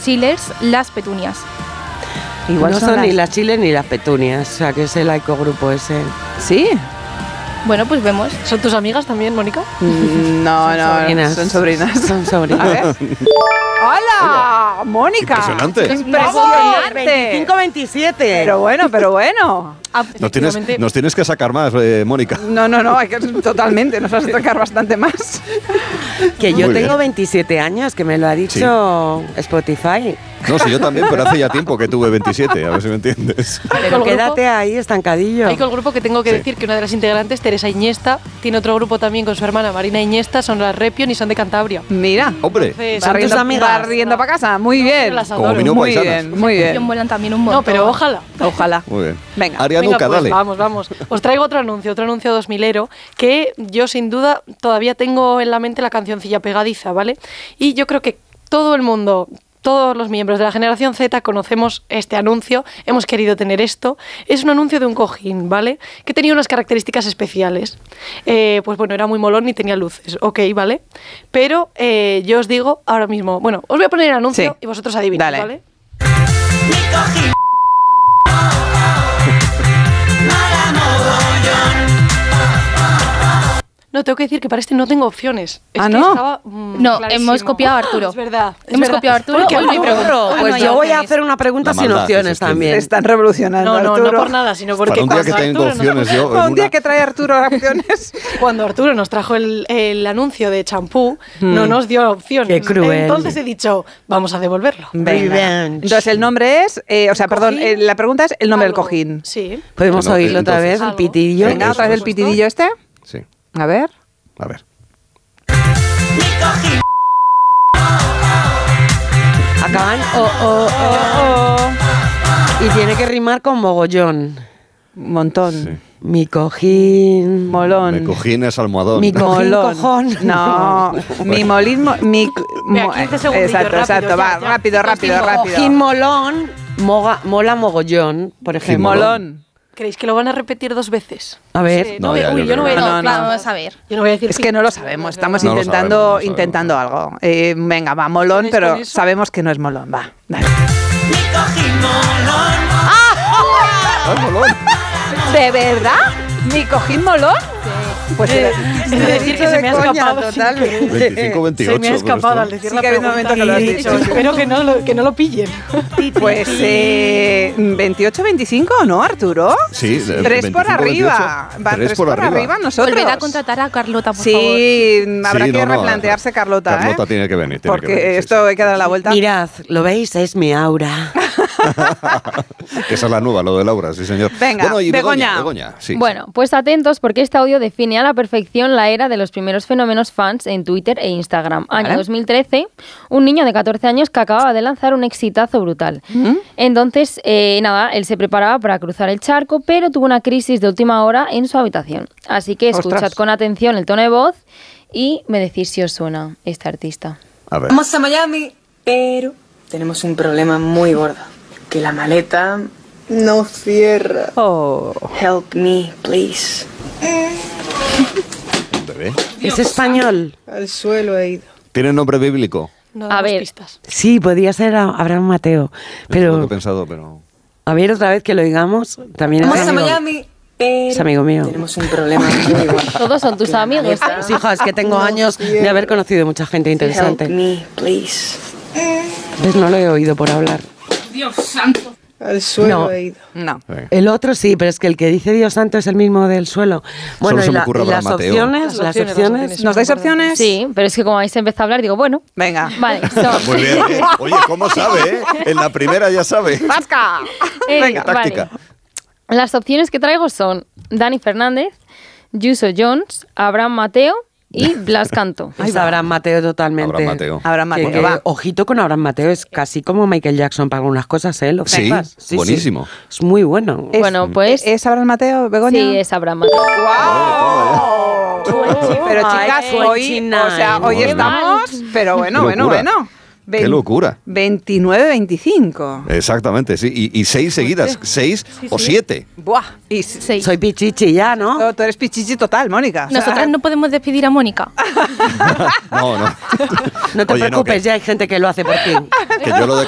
chilers, las petunias. Igual no son ni las chiles ni las petunias, o sea, que es el ecogrupo ese. ¿Sí? Bueno, pues vemos. ¿Son tus amigas también, Mónica? No, sobrinas. son sobrinas. Son sobrinas. A ver. ¡Hola! Mónica. Impresionante. Impresionante. 25-27. Pero bueno. Nos tienes que sacar más, Mónica. No, hay que totalmente, nos vas a sacar bastante más. Que yo Muy tengo bien. 27 años, que me lo ha dicho Spotify. No, sí, yo también, pero hace ya tiempo que tuve 27, a ver si me entiendes. Pero quédate ahí, estancadillo. Hay con el grupo que tengo que decir que una de las integrantes, Teresa Iniesta, tiene otro grupo también con su hermana Marina Iniesta, son las Repion y son de Cantabria. Mira. Hombre, Entonces, ¿Son tus amigas? Va riendo para casa. Muy bien. las como adoro. vino Muy paisanas. bien, muy bien. Molan también un montón. No, pero ojalá. Ojalá. Muy bien. Venga. Arianuca, Venga, pues dale. vamos. Os traigo otro anuncio 2000ero, que yo sin duda todavía tengo en la mente la cancioncilla pegadiza, ¿vale? Y yo creo que todo el mundo, todos los miembros de la generación Z conocemos este anuncio, hemos querido tener esto. Es un anuncio de un cojín, ¿vale? Que tenía unas características especiales. Pues bueno, era muy molón y tenía luces, ok, ¿vale? Pero yo os digo ahora mismo, bueno, os voy a poner el anuncio y vosotros adivinad, Dale. ¿vale? No, tengo que decir que para este no tengo opciones. Es que ¿no? estaba, No, clarísimo. hemos copiado a Arturo. Es verdad. Hemos copiado a Arturo. Porque Hoy no hay pregunta. Hoy no Pues hay yo voy a opciones. hacer una pregunta La sin maldad, opciones eso es que también. Están revolucionando, No Arturo. por nada, sino porque Para un día que cuando tengo Arturo opciones yo en Un día una... que trae Arturo opciones. Cuando Arturo nos trajo el anuncio de champú, no nos dio opciones. Qué cruel. Entonces he dicho, vamos a devolverlo. Revenge. Entonces el nombre es, la pregunta es el nombre del Algo. cojín. Sí. ¿Podemos Bueno, oírlo otra entonces- vez, el Algo. pitidillo? Venga, Eso, otra vez el eso. pitidillo este. Sí, A ver. a ver. Acaban y tiene que rimar con mogollón. Un montón. Sí. Mi cojín. Molón. Me cojines almohadón. Mi cojín Molón. cojón. No, mi molín. Mira, 15 segundillos, Exacto. rápido, Va, ya. rápido. Cojín molón, mola mogollón, por ejemplo. Molón. ¿Creéis que lo van a repetir 2 veces? A ver. Sí, No, ya, uy, yo yo no voy a creo decir. que no. Vamos a ver. Yo no voy a decir. Es que no lo sabemos, estamos No lo intentando sabemos. algo. Venga, va, molón, ¿Ponéis pero con eso? sabemos que no es molón. Va, dale. ¡Ay, molón! ¿De verdad? ¿Mi cojín molón? Pues Es decir, que se me ha escapado. totalmente. 25-28. Se me ha escapado al decir Sí la que ha habido un pregunta momento que lo has y he dicho. dicho, espero que no lo pillen. Pues 28-25, ¿no, Arturo? Sí, 3 por 25-28. arriba. Van 3 por arriba nosotros. Volver a contratar a Carlota, por favor. Sí, habrá Sí, que no, replantearse, Carlota. Carlota tiene que venir. tiene que Porque venir, sí, esto hay que dar la vuelta. Mirad, ¿lo veis? Es mi aura. Que esa es la nueva, lo de Laura, sí, señor. Venga, bueno, y Begoña. Begoña, sí. Bueno, pues atentos porque este audio define a la perfección la era de los primeros fenómenos fans en Twitter e Instagram. Vale. Año 2013, un niño de 14 años que acababa de lanzar un exitazo brutal. Entonces, él se preparaba para cruzar el charco, pero tuvo una crisis de última hora en su habitación. Así que escuchad Ostras. con atención el tono de voz y me decís si os suena este artista. A ver. Vamos a Miami, pero tenemos un problema muy gordo. Que la maleta no cierra. Oh. Help me, please. Bebé. ¿Es español? Al suelo he ido. ¿Tiene nombre bíblico? No A damos ver. pistas. Sí, podía ser Abraham Mateo. Es lo que he Pero, pensado, pero... a ver, otra vez que lo digamos. También es Vamos a amigo. Miami, pero Es amigo mío. tenemos un problema muy gordo. Todos son tus Que la amigos. maleta Pues, hija, es que tengo no años cierra. de haber conocido mucha gente Help interesante. me, please. ¿Ves? No lo he oído por hablar. Al suelo No. he ido. No. Venga. El otro sí, pero es que el que dice Dios santo es el mismo del suelo. Bueno, se y, me ocurre y Abraham las Mateo. opciones, las opciones. ¿Nos dais opciones? Sí, pero es que como habéis empezado a hablar, digo, bueno, Venga. vale. son- Muy bien, ¿eh? Oye, ¿cómo sabe, eh? En la primera ya sabe. ¡Pasca! Venga, táctica. Las opciones que traigo son Dani Fernández, Yuso Jones, Abraham Mateo y Blas Canto. Es Abraham Mateo totalmente. Abraham Mateo. Abraham Mateo, Que, va. ojito con Abraham Mateo, es casi como Michael Jackson para algunas cosas, ¿eh? ¿Lo Sí, sepas? buenísimo. Es muy bueno. Bueno, pues ¿Es Abraham Mateo, Begoña? sí, es Abraham Mateo. ¡Guau! Pero chicas, Ay, hoy, o sea, hoy Qué estamos, pero bueno, Qué locura. bueno. Qué locura. 29-25. Exactamente, sí. Y 6 seguidas, 6 o 7. Buah. Y Sí. Soy pichichi ya, ¿no? tú eres pichichi total, Mónica. O sea, Nosotras no podemos despedir a Mónica. No, no. No te Oye, preocupes, que- ya hay gente que lo hace por ti. que yo lo de